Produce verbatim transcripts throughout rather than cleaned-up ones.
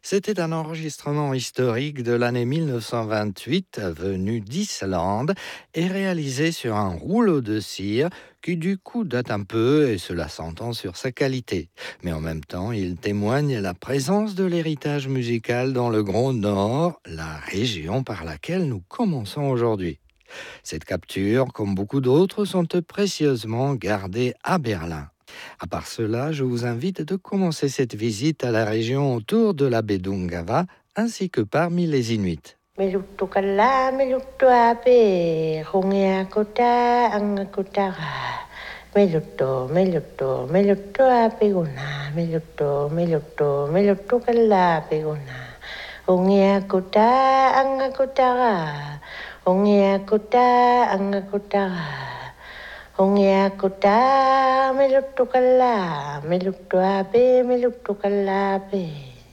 C'était un enregistrement historique de l'année mille neuf cent vingt-huit, venu d'Islande, et réalisé sur un rouleau de cire qui du coup date un peu et cela s'entend sur sa qualité. Mais en même temps, il témoigne la présence de l'héritage musical dans le Grand Nord, la région par laquelle nous commençons aujourd'hui. Cette capture, comme beaucoup d'autres, sont précieusement gardées à Berlin. À part cela, je vous invite de commencer cette visite à la région autour de la baie d'Ungava, ainsi que parmi les Inuits. Meluttukalla meluttuape hungea kota angakutara melutto melutto meluttuape guna melutto melutto meluttukalla peguna hungea kota angakutara hungea kota angakutara hungea kota meluttukalla meluttuape meluttukalla pe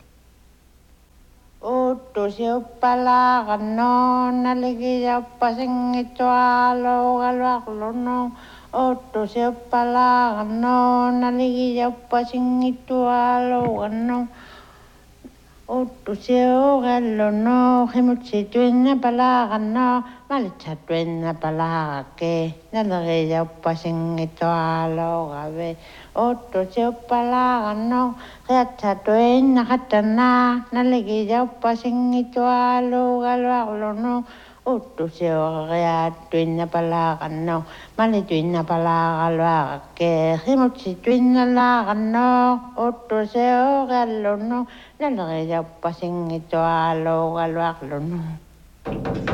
Otto seppala kanno naliki jappa singittualo galwaqlono Otto seppala kanno naliki jappa singittualo kanno Otto seo gallono himutsi tuinna pala kanno malitsa tuinna pala ke naliki jappa singittualo gabe Otto seppala kanno Reatta tuinna katana naliki jappa singittualo galwaqlono Otto seo reattuinna pala kanno mali tuinna pala galwaqke himutsi tuinna la kanno Otto seo gallono naliki jappa singittualo galwaqlono